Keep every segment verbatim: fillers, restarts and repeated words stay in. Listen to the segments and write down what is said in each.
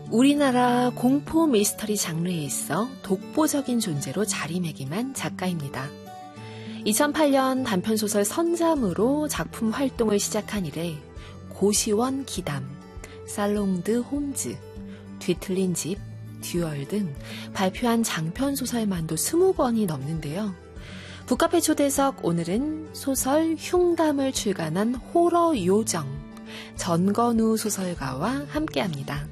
우리나라 공포 미스터리 장르에 있어 독보적인 존재로 자리매김한 작가입니다. 이천팔 년 단편소설 선잠으로 작품 활동을 시작한 이래 고시원 기담, 살롱드 홈즈, 뒤틀린 집, 듀얼 등 발표한 장편소설만도 스무 권이 넘는데요. 북카페 초대석 오늘은 소설 흉담을 출간한 호러 요정 전건우 소설가와 함께합니다.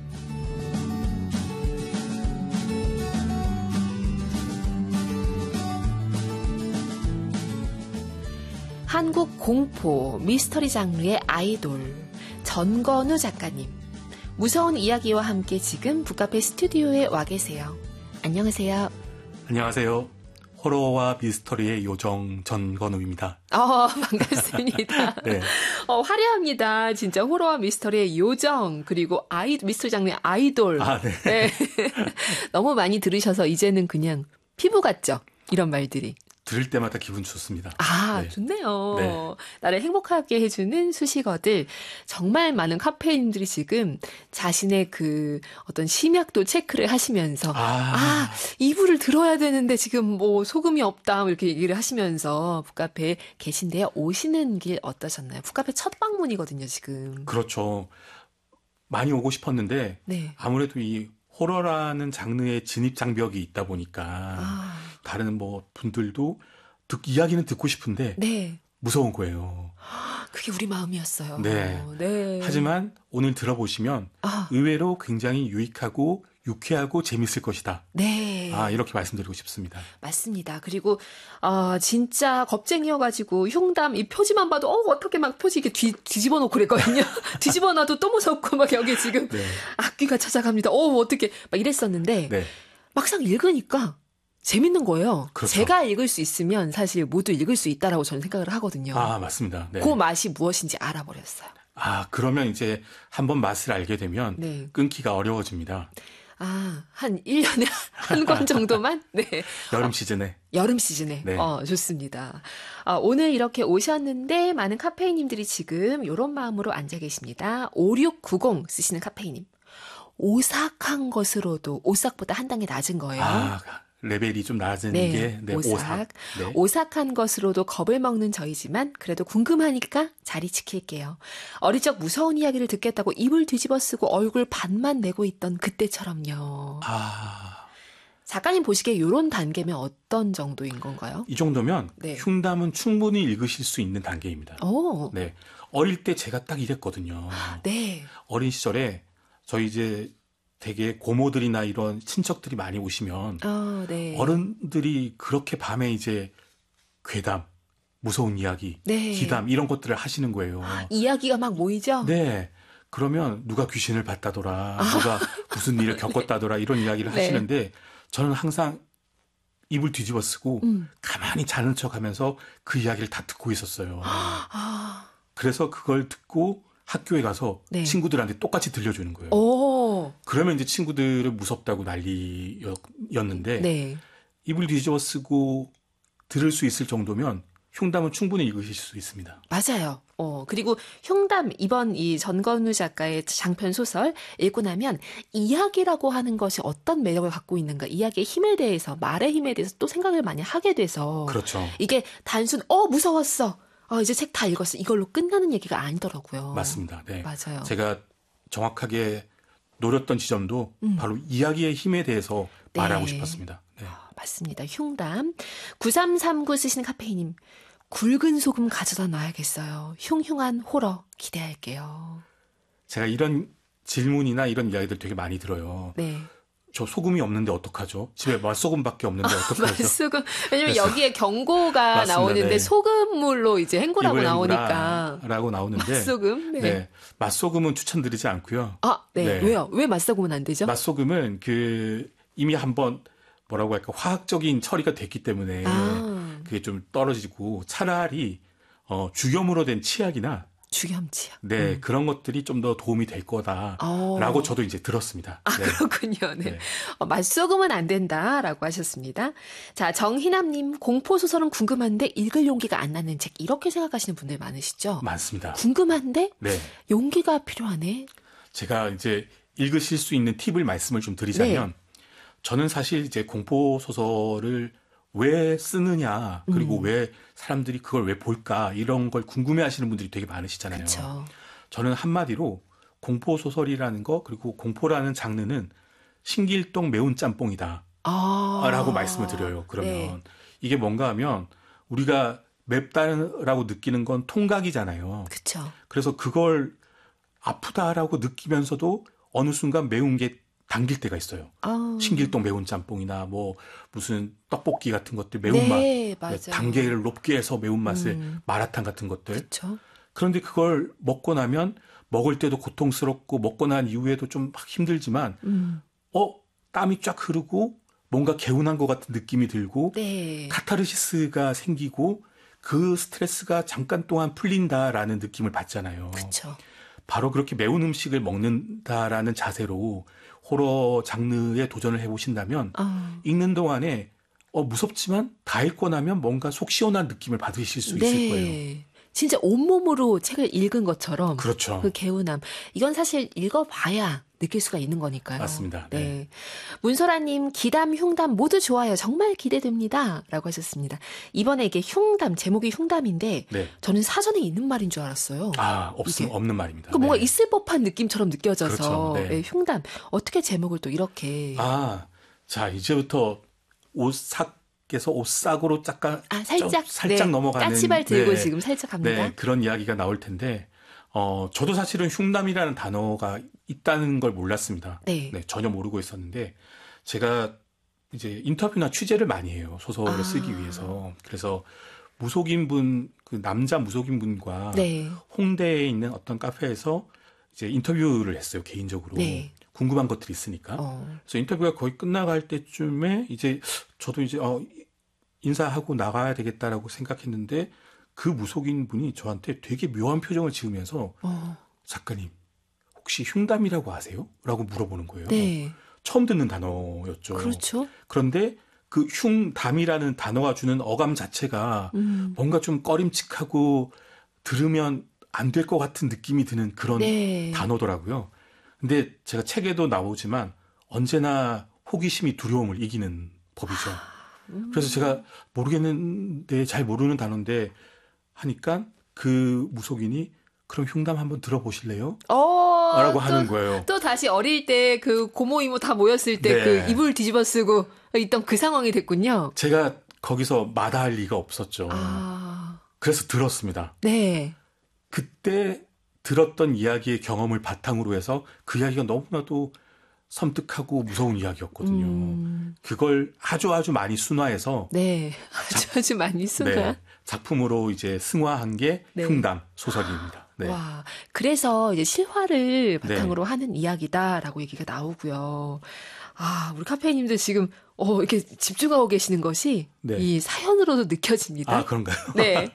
한국 공포, 미스터리 장르의 아이돌 전건우 작가님. 무서운 이야기와 함께 지금 북카페 스튜디오에 와 계세요. 안녕하세요. 안녕하세요. 호러와 미스터리의 요정 전건우입니다. 어, 반갑습니다. 네. 어, 화려합니다. 진짜 호러와 미스터리의 요정, 그리고 아이, 미스터리 장르의 아이돌. 아, 네. 네. 너무 많이 들으셔서 이제는 그냥 피부 같죠? 이런 말들이. 들을 때마다 기분 좋습니다. 아, 네. 좋네요. 네. 나를 행복하게 해주는 수식어들. 정말 많은 카페인들이 지금 자신의 그 어떤 심약도 체크를 하시면서 아, 아 이불을 들어야 되는데 지금 뭐 소금이 없다 이렇게 얘기를 하시면서 북카페에 계신데요. 오시는 길 어떠셨나요? 북카페 첫 방문이거든요, 지금. 그렇죠. 많이 오고 싶었는데 네. 아무래도 이 호러라는 장르의 진입 장벽이 있다 보니까 아. 다른 뭐 분들도 듣, 이야기는 듣고 싶은데 네. 무서운 거예요. 그게 우리 마음이었어요. 네. 네. 하지만 오늘 들어보시면 아. 의외로 굉장히 유익하고 유쾌하고 재밌을 것이다. 네. 아, 이렇게 말씀드리고 싶습니다. 맞습니다. 그리고 아 진짜 겁쟁이여가지고 흉담 이 표지만 봐도 어 어떻게 막 표지 이렇게 뒤, 뒤집어 놓고 그랬거든요. 뒤집어 놔도 또 무섭고 막 여기 지금 네. 악귀가 찾아갑니다. 어 어떻게 막 이랬었는데 네. 막상 읽으니까 재밌는 거예요. 그렇죠. 제가 읽을 수 있으면 사실 모두 읽을 수 있다라고 저는 생각을 하거든요. 아, 맞습니다. 네. 그 맛이 무엇인지 알아버렸어요. 아, 그러면 이제 한번 맛을 알게 되면 네. 끊기가 어려워집니다. 아, 한 일 년에 한 권 정도만? 네. 여름 시즌에. 여름 시즌에. 네. 어, 좋습니다. 아, 오늘 이렇게 오셨는데 많은 카페인님들이 지금 이런 마음으로 앉아 계십니다. 오육구공 쓰시는 카페인님. 오싹한 것으로도 오싹보다 한 단계 낮은 거예요. 아, 레벨이 좀 낮은 네, 게 네, 오싹. 오싹. 네. 오싹한 것으로도 겁을 먹는 저희지만 그래도 궁금하니까 자리 지킬게요. 어릴 적 무서운 이야기를 듣겠다고 입을 뒤집어 쓰고 얼굴 반만 내고 있던 그때처럼요. 아, 작가님 보시기에 이런 단계면 어떤 정도인 건가요? 이 정도면 네. 흉담은 충분히 읽으실 수 있는 단계입니다. 오, 네. 어릴 때 제가 딱 이랬거든요. 네. 어린 시절에 저희 이제 되게 고모들이나 이런 친척들이 많이 오시면 어, 네. 어른들이 그렇게 밤에 이제 괴담, 무서운 이야기, 네. 기담 이런 것들을 하시는 거예요. 이야기가 막 모이죠? 네. 그러면 누가 귀신을 봤다더라, 누가 무슨 일을 겪었다더라 이런 이야기를 네. 하시는데 저는 항상 입을 뒤집어 쓰고 음. 가만히 자는 척하면서 그 이야기를 다 듣고 있었어요. 아, 그래서 그걸 듣고 학교에 가서 네. 친구들한테 똑같이 들려주는 거예요. 오, 그러면 이제 친구들은 무섭다고 난리였는데 네. 입을 뒤집어 쓰고 들을 수 있을 정도면 흉담은 충분히 읽으실 수 있습니다. 맞아요. 어, 그리고 흉담, 이번 이 전건우 작가의 장편 소설 읽고 나면 이야기라고 하는 것이 어떤 매력을 갖고 있는가, 이야기의 힘에 대해서, 말의 힘에 대해서 또 생각을 많이 하게 돼서. 그렇죠. 이게 단순, 어, 무서웠어. 어, 이제 책 다 읽었어. 이걸로 끝나는 얘기가 아니더라고요. 맞습니다. 네. 맞아요. 제가 정확하게 노렸던 지점도 음. 바로 이야기의 힘에 대해서 네. 말하고 싶었습니다. 네. 맞습니다. 흉담. 구삼삼구 쓰시는 카페이님. 굵은 소금 가져다 놔야겠어요. 흉흉한 호러 기대할게요. 제가 이런 질문이나 이런 이야기들 되게 많이 들어요. 네. 저 소금이 없는데 어떡하죠? 집에 맛소금밖에 없는데 어떡하죠? 맛소금. 왜냐면 그래서 여기에 경고가 맞습니다. 나오는데 네. 소금물로 이제 헹구라고 이걸 나오니까. 헹구라 라고 나오는데 맛소금? 네. 네. 맛소금은 추천드리지 않고요. 아, 네. 네. 왜요? 왜 맛소금은 안 되죠? 맛소금은 그 이미 한번 뭐라고 할까 화학적인 처리가 됐기 때문에 아. 그게 좀 떨어지고 차라리 어, 죽염으로 된 치약이나 주겸치약. 네 음. 그런 것들이 좀 더 도움이 될 거다라고 어. 저도 이제 들었습니다. 아, 네. 그렇군요. 네. 네. 어, 맛소금은 안 된다라고 하셨습니다. 자, 정희남님, 공포소설은 궁금한데 읽을 용기가 안 나는 책. 이렇게 생각하시는 분들 많으시죠? 많습니다. 궁금한데 네. 용기가 필요하네. 제가 이제 읽으실 수 있는 팁을 말씀을 좀 드리자면, 네. 저는 사실 이제 공포 소설을 왜 쓰느냐, 그리고 음. 왜 사람들이 그걸 왜 볼까, 이런 걸 궁금해 하시는 분들이 되게 많으시잖아요. 그쵸. 저는 한마디로 공포 소설이라는 거, 그리고 공포라는 장르는 신길동 매운 짬뽕이다. 아. 라고 말씀을 드려요. 그러면 네. 이게 뭔가 하면 우리가 맵다라고 느끼는 건 통각이잖아요. 그쵸. 그래서 그걸 아프다라고 느끼면서도 어느 순간 매운 게 당길 때가 있어요. 아. 신길동 매운 짬뽕이나 뭐 무슨 떡볶이 같은 것들 매운맛, 네, 맞아요. 단계를 높게 해서 매운맛을 음. 마라탕 같은 것들. 그쵸. 그런데 그걸 먹고 나면 먹을 때도 고통스럽고 먹고 난 이후에도 좀 막 힘들지만 음. 어 땀이 쫙 흐르고 뭔가 개운한 것 같은 느낌이 들고 네. 카타르시스가 생기고 그 스트레스가 잠깐 동안 풀린다라는 느낌을 받잖아요. 그쵸. 바로 그렇게 매운 음식을 먹는다라는 자세로 호러 장르에 도전을 해보신다면 어. 읽는 동안에 어, 무섭지만 다 읽고 나면 뭔가 속 시원한 느낌을 받으실 수 네. 있을 거예요. 진짜 온몸으로 책을 읽은 것처럼 그렇죠. 그 개운함. 이건 사실 읽어봐야 느낄 수가 있는 거니까요. 맞습니다. 네. 네. 문소라님, 기담, 흉담 모두 좋아요. 정말 기대됩니다. 라고 하셨습니다. 이번에 이게 흉담, 제목이 흉담인데 네. 저는 사전에 있는 말인 줄 알았어요. 아, 없음, 없는 말입니다. 그러니까 뭔가 네. 있을 법한 느낌처럼 느껴져서 그렇죠. 네. 네, 흉담. 어떻게 제목을 또 이렇게. 아, 자, 이제부터 옷삭에서 옷삭으로 잠깐 아, 살짝, 살짝 네. 넘어가는. 까치발 들고 네. 지금 살짝 갑니다. 네, 그런 이야기가 나올 텐데 어, 저도 사실은 흉담이라는 단어가 있다는 걸 몰랐습니다. 네. 네, 전혀 모르고 있었는데 제가 이제 인터뷰나 취재를 많이 해요. 소설을 아. 쓰기 위해서. 그래서 무속인 분, 그 남자 무속인 분과 네. 홍대에 있는 어떤 카페에서 이제 인터뷰를 했어요. 개인적으로. 네. 궁금한 것들이 있으니까. 어. 그래서 인터뷰가 거의 끝나갈 때쯤에 이제 저도 이제 어, 인사하고 나가야 되겠다라고 생각했는데 그 무속인 분이 저한테 되게 묘한 표정을 지으면서 어. 작가님 혹시 흉담이라고 아세요? 라고 물어보는 거예요. 네. 처음 듣는 단어였죠. 그렇죠. 그런데 그 흉담이라는 단어가 주는 어감 자체가 음. 뭔가 좀 꺼림칙하고 들으면 안 될 것 같은 느낌이 드는 그런 네. 단어더라고요. 근데 제가 책에도 나오지만 언제나 호기심이 두려움을 이기는 법이죠. 음. 그래서 제가 모르겠는데 잘 모르는 단어인데 하니까 그 무속인이 그럼 흉담 한번 들어보실래요? 어, 라고 또, 하는 거예요. 또 다시 어릴 때 그 고모 이모 다 모였을 때 그 네. 이불 뒤집어 쓰고 있던 그 상황이 됐군요. 제가 거기서 마다할 리가 없었죠. 아. 그래서 들었습니다. 네. 그때 들었던 이야기의 경험을 바탕으로 해서 그 이야기가 너무나도 섬뜩하고 무서운 이야기였거든요. 음. 그걸 아주 아주 많이 순화해서 네. 아주 아주 많이 순화. 네, 작품으로 이제 승화한 게 네. 흉담 소설입니다. 네. 와, 그래서 이제 실화를 바탕으로 네. 하는 이야기다라고 얘기가 나오고요. 아, 우리 카페님들 지금 어 이렇게 집중하고 계시는 것이 네. 이 사연으로도 느껴집니다. 아, 그런가요? 네.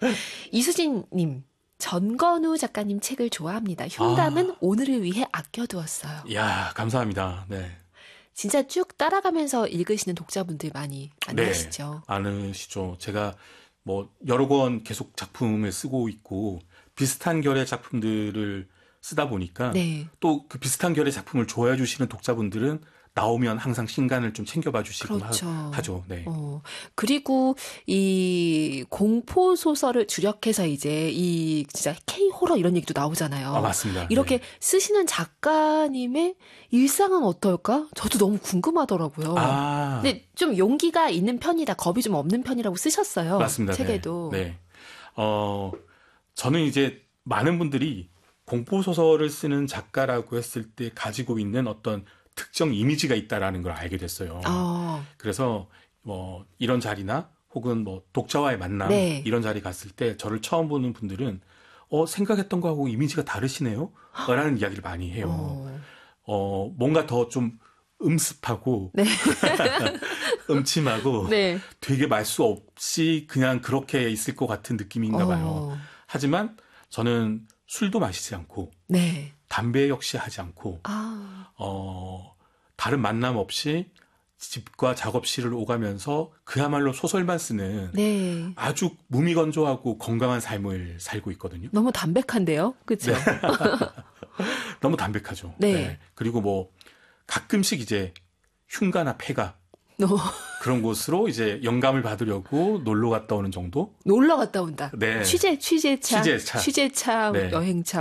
이수진님. 전건우 작가님 책을 좋아합니다. 흉담은 아. 오늘을 위해 아껴두었어요. 이야, 감사합니다. 네. 진짜 쭉 따라가면서 읽으시는 독자분들 많이 만나시죠? 네, 많으시죠. 제가 뭐 여러 권 계속 작품을 쓰고 있고 비슷한 결의 작품들을 쓰다 보니까 네. 또 그 비슷한 결의 작품을 좋아해 주시는 독자분들은 나오면 항상 신간을 좀 챙겨봐 주시고 그렇죠. 하, 하죠. 네. 어, 그리고 이 공포 소설을 주력해서 이제 이 진짜 K 호러 이런 얘기도 나오잖아요. 아, 맞습니다. 이렇게 네. 쓰시는 작가님의 일상은 어떨까? 저도 너무 궁금하더라고요. 아. 근데 좀 용기가 있는 편이다, 겁이 좀 없는 편이라고 쓰셨어요. 맞습니다. 책에도. 네. 네. 어, 저는 이제 많은 분들이 공포 소설을 쓰는 작가라고 했을 때 가지고 있는 어떤 특정 이미지가 있다라는 걸 알게 됐어요. 아. 그래서 뭐 이런 자리나 혹은 뭐 독자와의 만남 네. 이런 자리 갔을 때 저를 처음 보는 분들은 어 생각했던 거하고 이미지가 다르시네요. 라는 이야기를 많이 해요. 어, 어 뭔가 더 좀 음습하고 네. 음침하고 네. 되게 말 수 없이 그냥 그렇게 있을 것 같은 느낌인가 봐요. 어. 하지만 저는 술도 마시지 않고 네. 담배 역시 하지 않고 아. 어, 다른 만남 없이 집과 작업실을 오가면서 그야말로 소설만 쓰는 네. 아주 무미건조하고 건강한 삶을 살고 있거든요. 너무 담백한데요? 그렇죠? 네. 너무 담백하죠. 네. 네. 그리고 뭐 가끔씩 이제 흉가나 폐가 어. 그런 곳으로 이제 영감을 받으려고 놀러 갔다 오는 정도? 놀러 갔다 온다. 네. 취재, 취재차. 취재차. 취재차, 네. 여행차.